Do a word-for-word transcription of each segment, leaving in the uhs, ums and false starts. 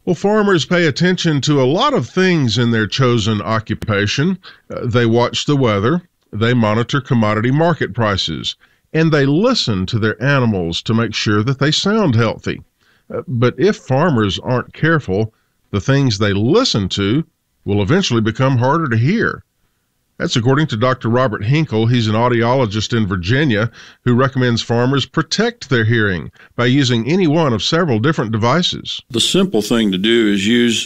Well, farmers pay attention to a lot of things in their chosen occupation. Uh, they watch the weather, they monitor commodity market prices, and they listen to their animals to make sure that they sound healthy. Uh, but if farmers aren't careful, the things they listen to will eventually become harder to hear. That's according to Doctor Robert Hinkle. He's an audiologist in Virginia who recommends farmers protect their hearing by using any one of several different devices. The simple thing to do is use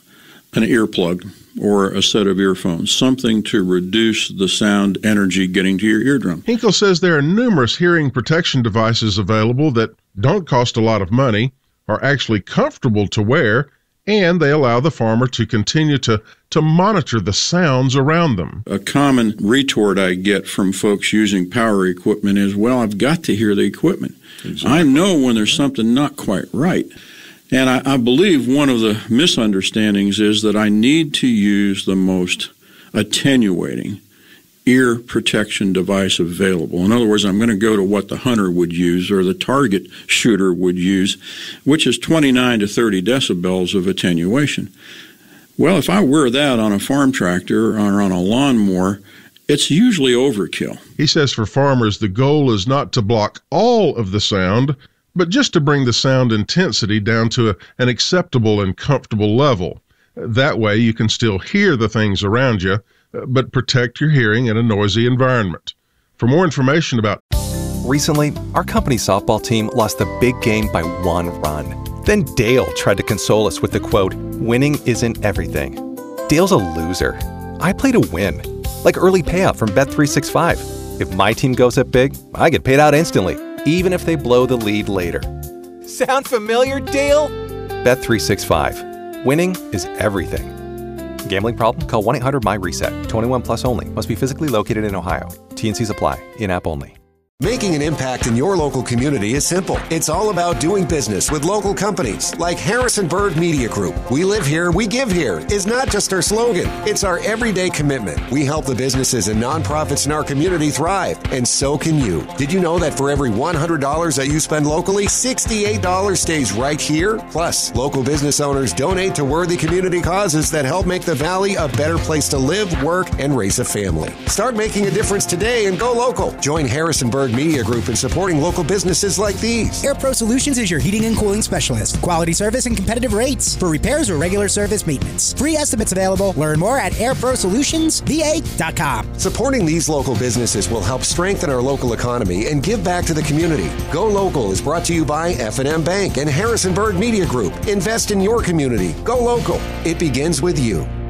an earplug or a set of earphones, something to reduce the sound energy getting to your eardrum. Hinkle says there are numerous hearing protection devices available that don't cost a lot of money, are actually comfortable to wear, and they allow the farmer to continue to, to monitor the sounds around them. A common retort I get from folks using power equipment is, well, I've got to hear the equipment. Exactly. I know when there's something not quite right. And I, I believe one of the misunderstandings is that I need to use the most attenuating ear protection device available. In other words, I'm going to go to what the hunter would use or the target shooter would use, which is twenty-nine to thirty decibels of attenuation. Well, if I wear that on a farm tractor or on a lawnmower, it's usually overkill. He says for farmers, the goal is not to block all of the sound, but just to bring the sound intensity down to a, an acceptable and comfortable level. That way you can still hear the things around you, but protect your hearing in a noisy environment. For more information about... Recently, our company softball team lost the big game by one run. Then Dale tried to console us with the quote, "Winning isn't everything." Dale's a loser. I play to win. Like early payout from Bet three sixty-five. If my team goes up big, I get paid out instantly, even if they blow the lead later. Sound familiar, Dale? Bet three sixty-five. Winning is everything. Gambling problem? Call one eight hundred M Y reset. twenty-one plus only. Must be physically located in Ohio. T N Cs apply. In-app only. Making an impact in your local community is simple. It's all about doing business with local companies like Harrison Bird Media Group. We live here, we give here is not just our slogan. It's our everyday commitment. We help the businesses and nonprofits in our community thrive, and so can you. Did you know that for every one hundred dollars that you spend locally, sixty-eight dollars stays right here? Plus, local business owners donate to worthy community causes that help make the Valley a better place to live, work, and raise a family. Start making a difference today and go local. Join Harrison Bird Media Group in supporting local businesses like these. AirPro Solutions is your heating and cooling specialist. Quality service and competitive rates for repairs or regular service maintenance. Free estimates available. Learn more at air pro solutions v a dot com. Supporting these local businesses will help strengthen our local economy and give back to the community. Go Local is brought to you by F and M Bank and Harrison Bird Media Group. Invest in your community. Go local. It begins with you.